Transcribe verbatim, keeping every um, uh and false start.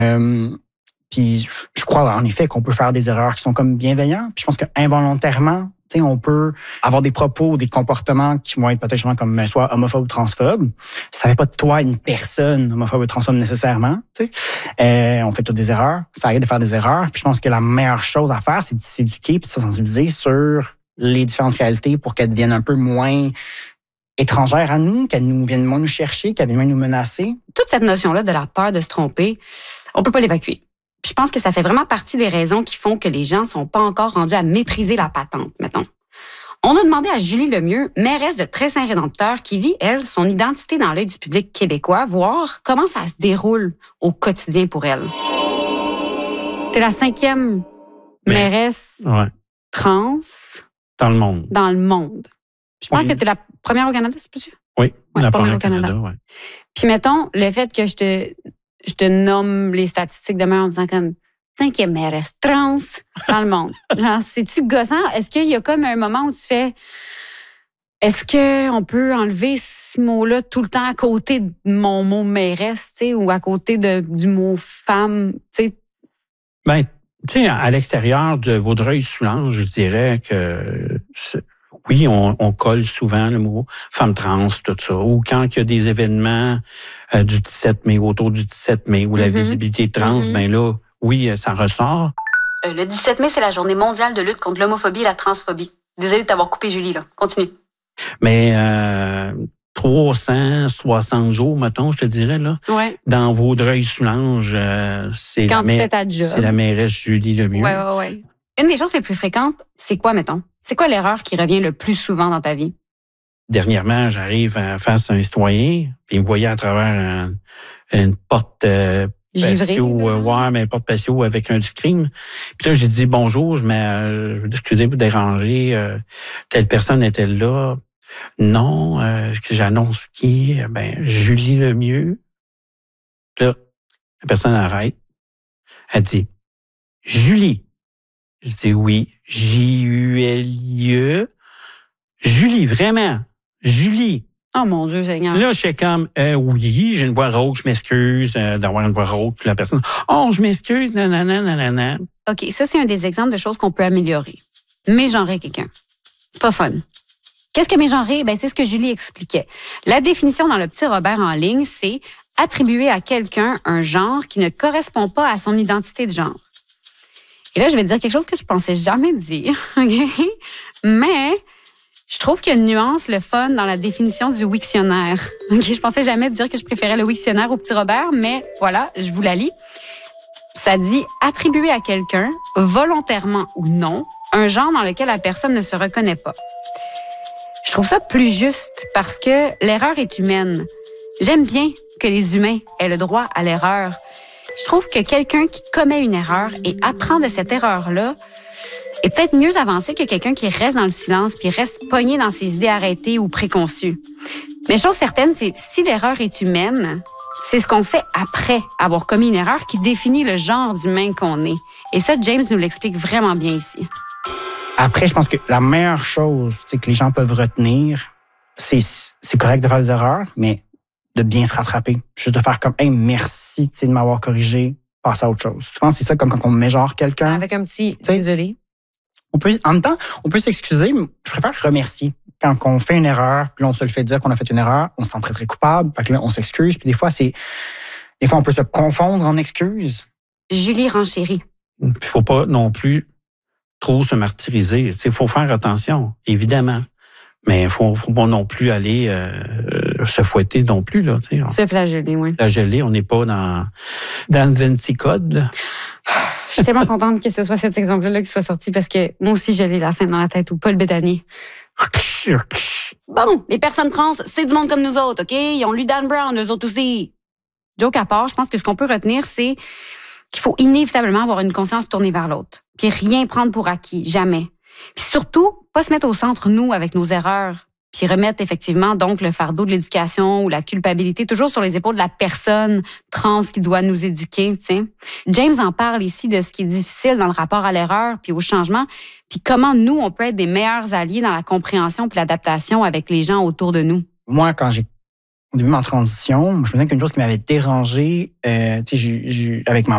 Euh, puis je crois en effet qu'on peut faire des erreurs qui sont comme bienveillantes. Puis je pense qu'involontairement, tu sais, on peut avoir des propos ou des comportements qui vont être peut-être comme soit homophobes ou transphobe. Ça fait pas de toi une personne homophobe ou transphobe nécessairement. Tu sais, euh, on fait toutes des erreurs. Ça arrive de faire des erreurs. Puis je pense que la meilleure chose à faire, c'est de s'éduquer puis de se sensibiliser sur les différentes réalités pour qu'elles deviennent un peu moins étrangères à nous, qu'elles nous viennent moins nous chercher, qu'elles viennent moins nous menacer. Toute cette notion-là de la peur de se tromper, on peut pas l'évacuer. Puis je pense que ça fait vraiment partie des raisons qui font que les gens sont pas encore rendus à maîtriser la patente, mettons. On a demandé à Julie Lemieux, mairesse de Très-Saint-Rédempteur, qui vit, elle, son identité dans l'œil du public québécois, voir comment ça se déroule au quotidien pour elle. T'es la cinquième Mais, mairesse ouais. trans dans le monde. Dans le monde. Je pense oui. que t'es la première au Canada, c'est plus sûr? Oui, ouais, la première au Canada, Canada oui. Puis mettons, le fait que je te... je te nomme les statistiques demain en disant comme cinquième mairesse trans dans le monde. Genre, c'est-tu gossant? Est-ce qu'il y a comme un moment où tu fais est-ce qu'on peut enlever ce mot-là tout le temps à côté de mon mot mairesse, tu sais, ou à côté de, du mot femme, tu sais? Ben, tu sais, à l'extérieur de Vaudreuil-Soulanges, je dirais que oui, on, on colle souvent le mot femme trans, tout ça. Ou quand il y a des événements euh, du dix-sept mai, autour du dix-sept mai, où mm-hmm. la visibilité trans, mm-hmm. ben là, oui, ça ressort. Euh, le dix-sept mai, c'est la journée mondiale de lutte contre l'homophobie et la transphobie. Désolée de t'avoir coupé, Julie, là. Continue. Mais euh, trois cent soixante jours, mettons, je te dirais, là. Ouais. Dans Vaudreuil-Soulanges, euh, c'est, quand la tu fais ta job. c'est la mairesse Julie Lemieux. Ouais, ouais, ouais. Une des choses les plus fréquentes, c'est quoi, mettons? C'est quoi l'erreur qui revient le plus souvent dans ta vie? Dernièrement, j'arrive face à un citoyen, puis il me voyait à travers un, une porte euh, patio, euh, ouais, mais porte patio avec un screen. Puis là, j'ai dit bonjour, je mets, euh, excusez vous déranger, euh, telle personne était là. Non, euh, est-ce que j'annonce qui? Ben, Julie Lemieux. Puis là, la personne arrête. Elle dit Julie. Je dis oui, J U L I E. Julie, vraiment. Julie. Oh mon Dieu, Seigneur. Là, je suis comme, euh, oui, j'ai une voix rauque, je m'excuse euh, d'avoir une voix rauque. Puis la personne, oh, je m'excuse, nanana, nanana. OK, ça, c'est un des exemples de choses qu'on peut améliorer. Mégenrer quelqu'un. Pas fun. Qu'est-ce que mégenrer? Ben, c'est ce que Julie expliquait. La définition dans le petit Robert en ligne, c'est attribuer à quelqu'un un genre qui ne correspond pas à son identité de genre. Et là, je vais dire quelque chose que je pensais jamais dire, OK? Mais je trouve qu'il y a une nuance, le fun, dans la définition du Wiktionnaire. OK? Je pensais jamais dire que je préférais le Wiktionnaire au petit Robert, mais voilà, je vous la lis. Ça dit attribuer à quelqu'un, volontairement ou non, un genre dans lequel la personne ne se reconnaît pas. Je trouve ça plus juste parce que l'erreur est humaine. J'aime bien que les humains aient le droit à l'erreur. Je trouve que quelqu'un qui commet une erreur et apprend de cette erreur-là est peut-être mieux avancé que quelqu'un qui reste dans le silence puis reste pogné dans ses idées arrêtées ou préconçues. Mais chose certaine, c'est si l'erreur est humaine, c'est ce qu'on fait après avoir commis une erreur qui définit le genre d'humain qu'on est. Et ça, James nous l'explique vraiment bien ici. Après, je pense que la meilleure chose que les gens peuvent retenir, c'est c'est correct de faire des erreurs, mais de bien se rattraper. Juste de faire comme, hey, merci de m'avoir corrigé, passer à autre chose. Souvent, c'est ça, comme quand on mégenre quelqu'un. Avec un petit désolé. On peut, en même temps, on peut s'excuser, mais je préfère remercier. Quand on fait une erreur, puis là, on se le fait dire qu'on a fait une erreur, on se sent très, très coupable. Fait que là, on s'excuse. Puis des fois, c'est, des fois, on peut se confondre en excuses. Julie renchérit. Il faut pas non plus trop se martyriser. Il faut faire attention, évidemment. Mais il faut, faut pas non plus aller euh, se fouetter non plus. Là, on, se flageller, oui. Flageller, on n'est pas dans, dans le Vinci Code. Je suis tellement contente que ce soit cet exemple-là qui soit sorti parce que moi aussi, j'avais la scène dans la tête ou Paul Bettany. Bon, les personnes trans, c'est du monde comme nous autres, OK? Ils ont lu Dan Brown, eux autres aussi. Joke à part, je pense que ce qu'on peut retenir, c'est qu'il faut inévitablement avoir une conscience tournée vers l'autre. Puis rien prendre pour acquis, jamais. Puis surtout, pas se mettre au centre, nous, avec nos erreurs. Puis remettre effectivement donc le fardeau de l'éducation ou la culpabilité toujours sur les épaules de la personne trans qui doit nous éduquer, tu sais. James en parle ici de ce qui est difficile dans le rapport à l'erreur puis au changement, puis comment nous, on peut être des meilleurs alliés dans la compréhension puis l'adaptation avec les gens autour de nous. Moi, quand j'ai au début de ma transition, je me souviens qu'une chose qui m'avait dérangé, euh, tu sais, avec ma